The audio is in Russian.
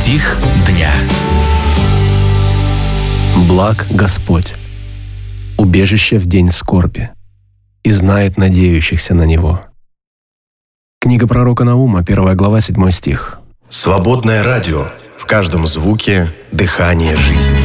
Стих дня. Благ Господь, убежище в день скорби, и знает надеющихся на Него. Книга пророка Наума, 1 глава, 7 стих. Свободное радио. В каждом звуке дыхание жизни.